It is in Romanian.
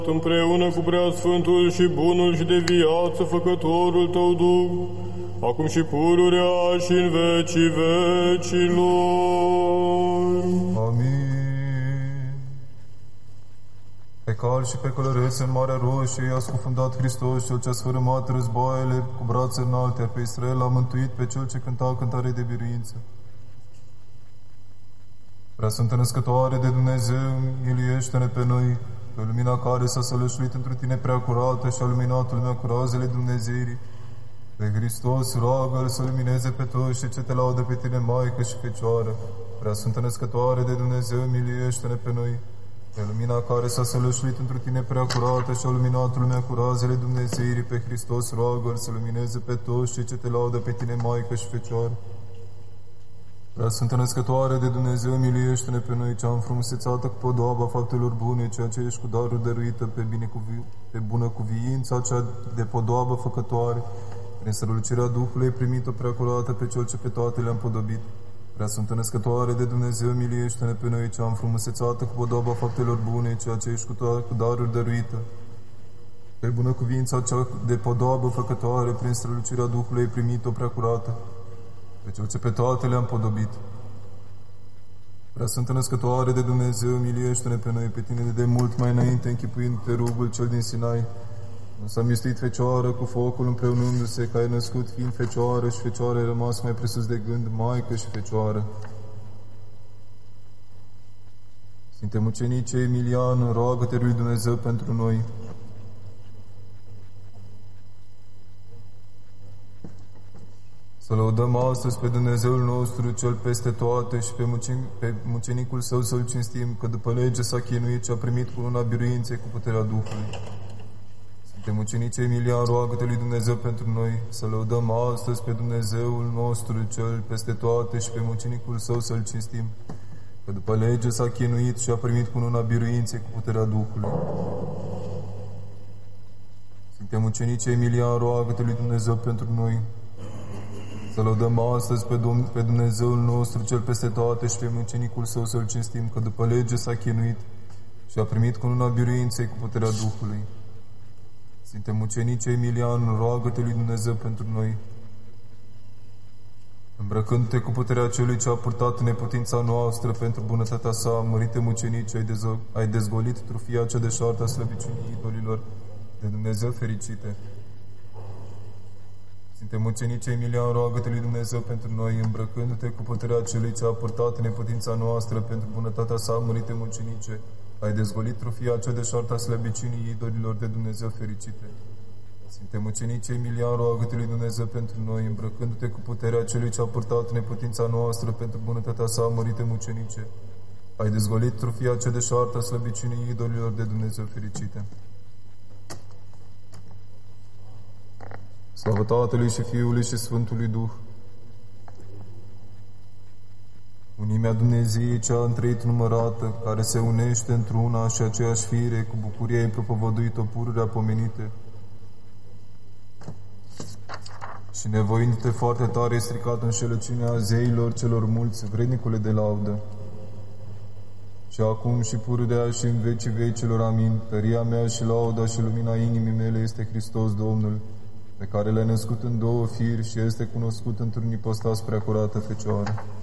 împreună cu preasfântul și bunul și de viață făcătorul tău Duh, acum și pururea și în vecii vecilor. Amin. Pe cal și pe călărețe în Marea Roșie i-a scufundat Hristos, cel ce-a sfărâmat războaiele cu brațe înalte, pe Israel a mântuit pe cel ce cânta cântare de biruință. Preasfântă Născătoare de Dumnezeu, miliește-ne pe noi, pe lumina care s-a sălășluit într tine prea curată și a luminat lumea cu razele Dumnezeirii. Pe Hristos, roagă-L să lumineze pe toți și ce te laudă pe tine, Maică și Fecioară. Preasfântă Născătoare de Dumnezeu, miliește-ne pe noi, pe lumina care s-a sălășluit într tine prea curată și a luminat lumea cu razele Dumnezeirii. Pe Hristos, roagă-L să lumineze pe toți și ce te laudă pe tine, Maică și Fecioară. Preasfântă Născătoare de Dumnezeu, miliește-ne pe noi, cea înfrumusețată cu podoaba faptelor bune, ceea ce ești cu darul dăruită pe bună cuviința, cea de podoabă făcătoare, prin strălucirea Duhului ai primit-o preacurată pe cel ce pe toate le-a împodobit. Preasfântă Născătoare de Dumnezeu, miliește-ne pe noi, cea înfrumusețată cu podoaba faptelor bune, ceea ce ești cu darul dăruită pe bună cuviința, cea de podoabă făcătoare, prin strălucirea Duhului ai primit-o preacurată pe cel ce pe toate le-a împodobit. Preasfântă Născătoare de Dumnezeu, miliește-ne pe noi, pe tine de mult mai înainte, închipuind-te rugul cel din Sinai. Nu s-a mistuit Fecioară cu focul împreunându-se, că ai născut fiind Fecioară și Fecioară ai rămas mai presus de gând, Maică și Fecioară. Sfinte Mucenice Emilian, roagă-te lui Dumnezeu pentru noi. Să lăudăm astăzi pe Dumnezeul nostru, Cel peste toate, și pe mucenicul Său să-L cinstim, că după lege s-a chinuit și a primit cu luna biruinței cu puterea Duhului. Sfinte Mucenice Emilian, roagă-te lui Dumnezeu pentru noi, să lăudăm astăzi pe Dumnezeul nostru, Cel peste toate, și pe mucenicul Său să-L cinstim, că după lege s-a chinuit și a primit cu luna biruinței cu puterea Duhului. Sfinte Mucenice Emilian, roagă-te lui Dumnezeu pentru noi, să lăudăm astăzi pe Dumnezeul nostru, Cel peste toate, și pe mucenicul Său să-L cinstim, că după lege s-a chinuit și a primit cu luna biruinței cu puterea Duhului. Sfinte Mucenice Emilian, roagă-te lui Dumnezeu pentru noi. Îmbrăcându-te cu puterea Celui ce a purtat neputința noastră pentru bunătatea Sa, mărite mucenice, ai dezgolit trufia cea deșartă a slăbiciunii idolilor de Dumnezeu fericite. Sfinte Mucenice Emilian, roagă-te lui Dumnezeu pentru noi, îmbrăcându-te cu puterea Celui ce a purtat neputința noastră pentru bunătatea Sa, mărite mucenice, ai dezgolit trufia cea deșartă a slăbiciunii idolilor de Dumnezeu fericite. Sfinte Mucenice Emilian, roagă-te lui Dumnezeu pentru noi, îmbrăcându-te cu puterea Celui ce a purtat neputința noastră pentru bunătatea Sa, mărite mucenice, ai dezgolit trufia cea deșartă a slăbiciunii idolilor de Dumnezeu fericite. Slavă Tatălui și Fiului și Sfântului Duh. Unimea Dumnezeiei cea întreit numărată, care se unește într-una și aceeași fire, cu bucuria ei propovăduit-o pururea pomenite. Și nevoindu-te foarte tare, stricat înșelăciunea zeilor celor mulți, vrednicule de laudă. Și acum și pururea și în vecii vecilor, amin. Tăria mea și lauda și lumina inimii mele este Hristos Domnul, pe care l-ai născut în două firi și este cunoscut într-un ipostas preacurată Fecioară.